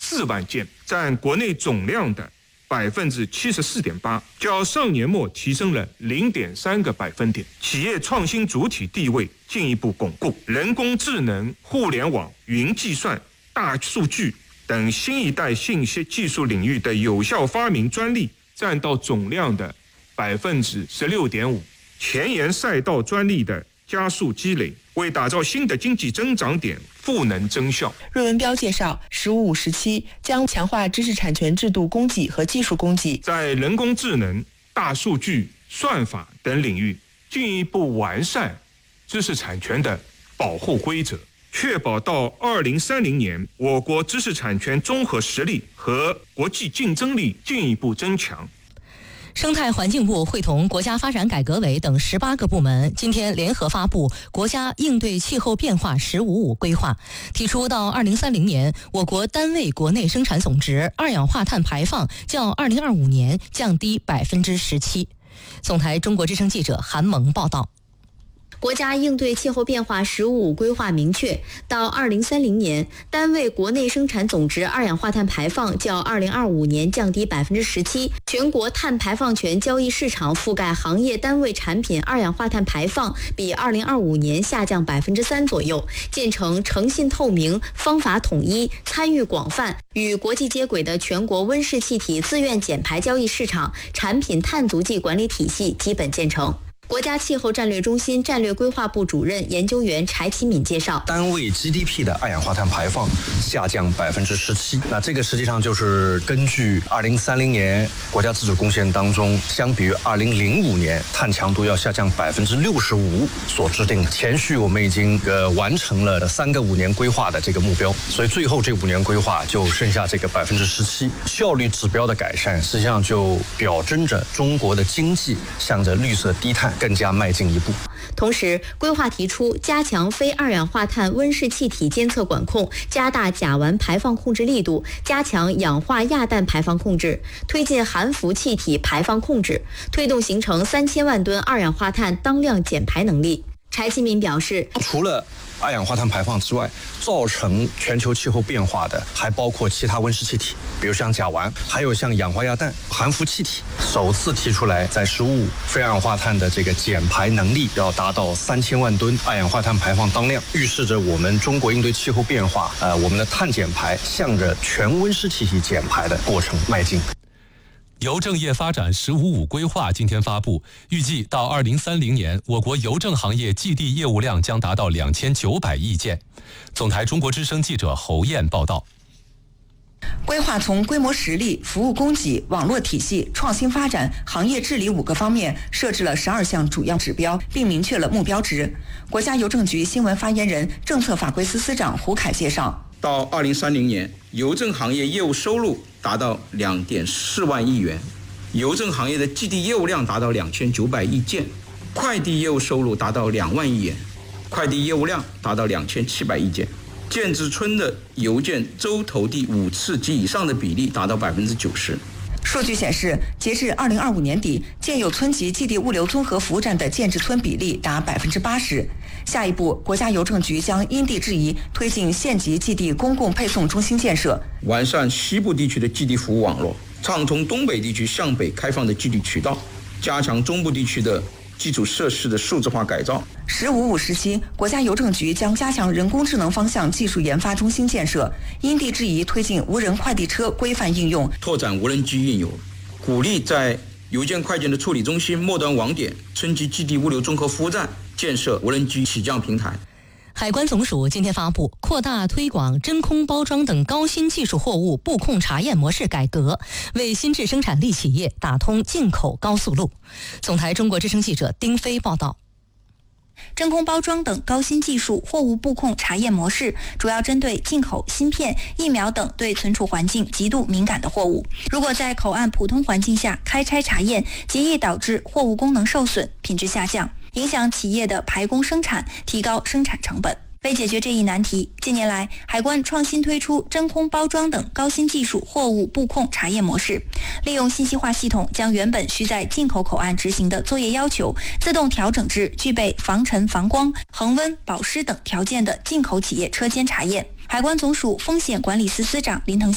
4万件，占国内总量的74.8%，较上年末提升了0.3个百分点。企业创新主体地位进一步巩固，人工智能、互联网、云计算、大数据等新一代信息技术领域的有效发明专利占到总量的16.5%，前沿赛道专利的加速积累，为打造新的经济增长点赋能增效。 瑞文标介绍，“15+5”时期将强化知识产权制度供给和技术供给， 在人工智能、大数据、算法等领域进一步完善知识产权的保护规则，确保到2030年，我国知识产权综合实力和国际竞争力进一步增强。 生态环境部会同国家发展改革委等18个部门今天联合发布国家应对气候变化“15+5”规划，提出到2030年，我国单位国内生产总值二氧化碳排放较2025年降低17%。总台中国之声记者韩萌报道。 国家应对气候变化“15+5”规划明确，到2030年，单位国内生产总值二氧化碳排放较2025年降低17%，全国碳排放权交易市场覆盖行业单位产品二氧化碳排放比2025年下降3%左右，建成诚信透明、方法统一、参与广泛、与国际接轨的全国温室气体自愿减排交易市场产品碳足迹管理体系基本建成。国家气候战略中心战略规划部主任研究员柴启敏介绍， 单位 GDP 的二氧化碳排放下降17%，那这个实际上就是根据2030年国家自主贡献当中，相比于2005年碳强度要下降65%所制定的。前续我们已经完成了3个5年规划的这个目标，所以最后这5年规划就剩下这个17%，效率指标的改善，实际上就表征着中国的经济向着绿色低碳更加迈进一步。 同时，规划提出加强非二氧化碳温室气体监测管控，加大甲烷排放控制力度，加强氧化亚氮排放控制，推进含氟气体排放控制，推动形成3000万吨二氧化碳当量减排能力。柴启敏表示， 除了二氧化碳排放之外，造成全球气候变化的还包括其他温室气体，比如像甲烷，还有像氧化亚氮、含氟气体。首次提出来，在15+5非二氧化碳的这个减排能力要达到3000万吨二氧化碳排放当量，预示着我们中国应对气候变化，我们的碳减排向着全温室气体减排的过程迈进。 邮政业发展“15+5”规划今天发布，预计到2030年，我国邮政行业寄递业务量将达到2900亿件。总台中国之声记者侯燕报道。 规划从规模实力、服务供给、网络体系、创新发展、行业治理5个方面设置了12项主要指标，并明确了目标值。国家邮政局新闻发言人、政策法规司司长胡凯介绍， 到2030年，邮政行业业务收入达到2.4万亿元，邮政行业的寄递业务量达到2900亿件，快递业务收入达到2万亿元，快递业务量达到2700亿件。建制村的邮件周投递5次及以上的比例达到90%。 数据显示，截至2025年底，建有村级寄递物流综合服务站的建制村比例达80%。下一步，国家邮政局将因地制宜推进县级寄递公共配送中心建设， 完善西部地区的寄递服务网络，畅通东北地区向北开放的寄递渠道，加强中部地区的基础设施的数字化改造。 15+5时期，国家邮政局将加强人工智能方向技术研发中心建设，因地制宜推进无人快递车规范应用， 拓展无人机运油，鼓励在邮件快件的处理中心、末端网点、村级寄递物流综合服务站建设无人机起降平台。 海关总署今天发布扩大推广真空包装等高新技术货物布控查验模式改革，为新质生产力企业打通进口高速路。总台中国之声记者丁飞报道。 真空包装等高新技术货物布控查验模式主要针对进口芯片、疫苗等对存储环境极度敏感的货物，如果在口岸普通环境下开拆查验，极易导致货物功能受损、品质下降，影响企业的排工生产，提高生产成本。为解决这一难题，近年来海关创新推出真空包装等高新技术货物布控查验模式，利用信息化系统将原本需在进口口岸执行的作业要求自动调整至具备防尘、防光、恒温、保湿等条件的进口企业车间查验。海关总署风险管理司司长林腾